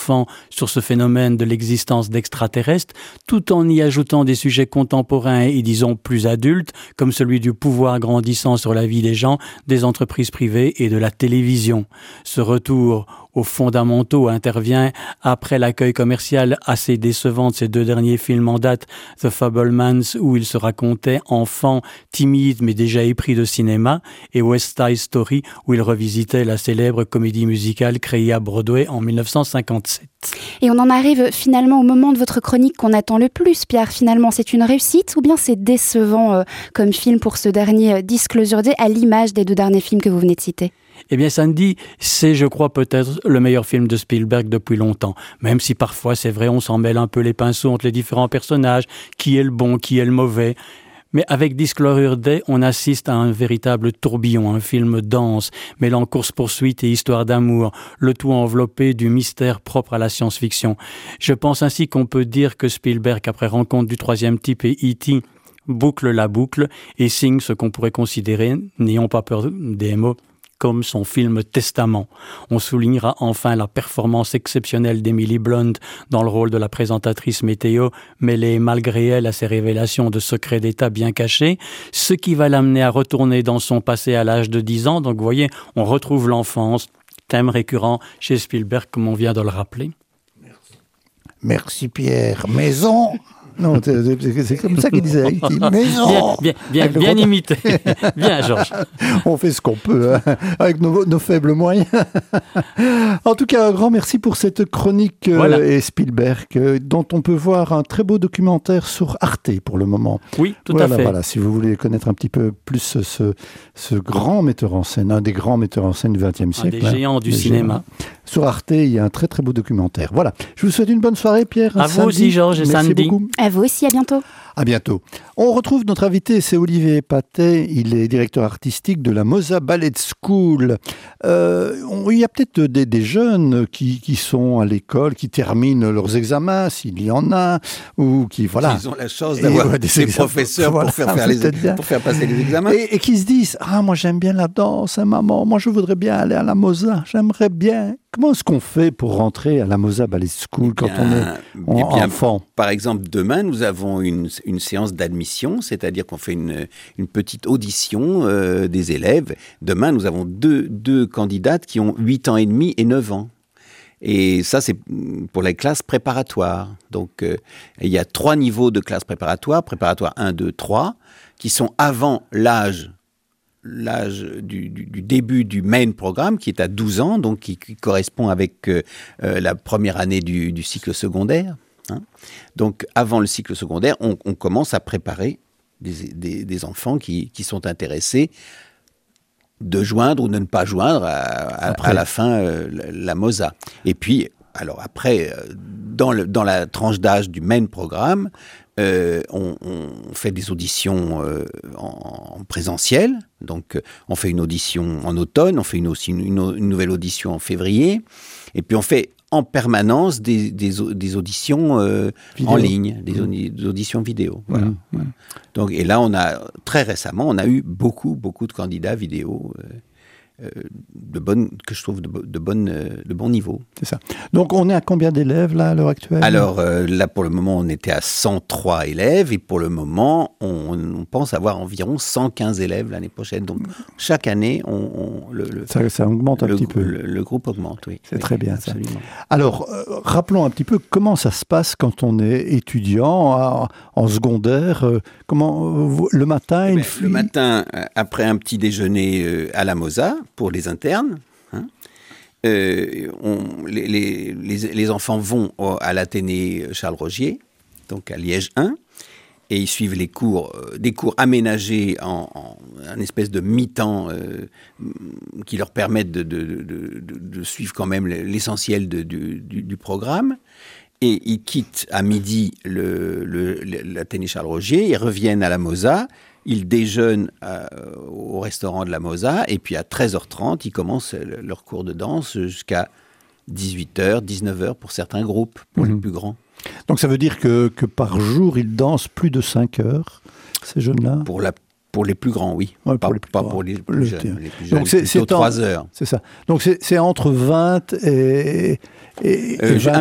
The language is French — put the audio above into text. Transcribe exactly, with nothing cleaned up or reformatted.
sur ce phénomène de l'existence d'extraterrestres, tout en y ajoutant des sujets contemporains et disons plus adultes, comme celui du pouvoir grandissant sur la vie des gens, des entreprises privées et de la télévision. Ce retour aux fondamentaux intervient après l'accueil commercial assez décevant de ces deux derniers films en date, The Fabelmans, où il se racontait enfant, timide mais déjà épris de cinéma, et West Side Story, où il revisitait la célèbre comédie musicale créée à Broadway en dix-neuf cent cinquante-sept. Et on en arrive finalement au moment de votre chronique qu'on attend le plus, Pierre. Finalement, c'est une réussite ou bien c'est décevant euh, comme film pour ce dernier euh, Disclosure Day, à l'image des deux derniers films que vous venez de citer? Eh bien, Sandy, c'est, je crois, peut-être le meilleur film de Spielberg depuis longtemps. Même si parfois, c'est vrai, on s'en mêle un peu les pinceaux entre les différents personnages, qui est le bon, qui est le mauvais. Mais avec Disclosure Day, on assiste à un véritable tourbillon, un film dense, mêlant course-poursuite et histoire d'amour, le tout enveloppé du mystère propre à la science-fiction. Je pense ainsi qu'on peut dire que Spielberg, après Rencontre du troisième type et E T, boucle la boucle et signe ce qu'on pourrait considérer, n'ayons pas peur des mots, comme son film Testament. On soulignera enfin la performance exceptionnelle d'Emily Blunt dans le rôle de la présentatrice météo, mêlée malgré elle à ses révélations de secrets d'État bien cachés, ce qui va l'amener à retourner dans son passé à l'âge de dix ans. Donc vous voyez, on retrouve l'enfance, thème récurrent chez Spielberg, comme on vient de le rappeler. Merci, Merci Pierre. Maison. Non, c'est, c'est comme ça qu'il disait. Maison. Bien, bien, bien, bien imité. Bien, Georges. On fait ce qu'on peut, hein, avec nos, nos faibles moyens. En tout cas, un grand merci pour cette chronique euh, voilà. et Spielberg, euh, dont on peut voir un très beau documentaire sur Arte pour le moment. Oui, tout voilà, à fait. Voilà, si vous voulez connaître un petit peu plus ce, ce grand metteur en scène, un des grands metteurs en scène du vingtième siècle. Un des géants hein, du des cinéma. Géants. Sur Arte, il y a un très très beau documentaire. Voilà. Je vous souhaite une bonne soirée, Pierre. À vous aussi, Georges et Sandy. Beaucoup. À vous aussi, à bientôt. À bientôt. On retrouve notre invité, c'est Olivier Patet. Il est directeur artistique de la Moza Ballet School. Euh, on, il y a peut-être des, des jeunes qui, qui sont à l'école, qui terminent leurs examens, s'il y en a, ou qui voilà. Ils ont la chance d'avoir ouais, des, des professeurs voilà, pour, faire faire les, pour faire passer les examens. Et, et qui se disent, ah moi j'aime bien la danse, hein, maman, moi je voudrais bien aller à la Moza, j'aimerais bien. Comment est-ce qu'on fait pour rentrer à la Moza Ballet School quand bien, on est en, bien, enfant? Par exemple, demain, nous avons une, une séance d'admission, c'est-à-dire qu'on fait une, une petite audition euh, des élèves. Demain, nous avons deux, deux candidates qui ont huit ans et demi et neuf ans. Et ça, c'est pour les classes préparatoires. Donc, euh, il y a trois niveaux de classes préparatoires, préparatoire un, deux, trois, qui sont avant l'âge l'âge du, du, du début du main programme, qui est à douze ans, donc qui, qui correspond avec euh, euh, la première année du, du cycle secondaire. Hein. Donc, avant le cycle secondaire, on, on commence à préparer des, des, des enfants qui, qui sont intéressés de joindre ou de ne pas joindre à, à, à la fin euh, la, la Moza. Et puis, alors après, dans, le, dans la tranche d'âge du main programme, Euh, on, on fait des auditions euh, en, en présentiel. Donc, euh, on fait une audition en automne, on fait une, aussi une, une, une nouvelle audition en février. Et puis, on fait en permanence des, des, des auditions euh, en ligne, des, mmh. des auditions vidéo. Voilà. Mmh. Voilà. Donc, et là, on a, très récemment, on a eu beaucoup, beaucoup de candidats vidéo euh, euh, de bonne, que je trouve de, de, bonne, de bon niveau. C'est ça. Donc, on est à combien d'élèves, là, à l'heure actuelle? Alors, euh, là, pour le moment, on était à cent trois élèves. Et pour le moment, on, on pense avoir environ cent quinze élèves l'année prochaine. Donc, chaque année, on, on, le, le, ça, ça augmente un le, petit peu. Le, le groupe augmente, oui. C'est oui, très bien, absolument. Ça. Alors, euh, rappelons un petit peu comment ça se passe quand on est étudiant à, en secondaire. Euh, comment, euh, le matin, eh une ben, fille... Le matin, après un petit déjeuner euh, à la Moza, pour les internes, hein, euh, on, les, les, les, les enfants vont au, à l'Athénée Charles Rogier, donc à Liège un, et ils suivent les cours, euh, des cours aménagés en, en un espèce de mi-temps euh, qui leur permettent de, de, de, de, de suivre quand même l'essentiel de, du, du, du programme. Et ils quittent à midi le, le, l'Athénée Charles Rogier, ils reviennent à la Moza. Ils déjeunent euh, au restaurant de la Moza et puis à treize heures trente, ils commencent le, leur cours de danse jusqu'à dix-huit heures, dix-neuf heures pour certains groupes, pour mmh. les plus grands. Donc ça veut dire que, que par jour, ils dansent plus de cinq heures, ces jeunes-là? Pour la Pour les plus grands, oui. Ouais, pas, pour les plus pas grands. pour les plus Le jeunes. thé. Les plus jeunes, Donc c'est plutôt c'est en- trois heures. C'est ça. Donc c'est c'est entre vingt et, et, Euh, et vingt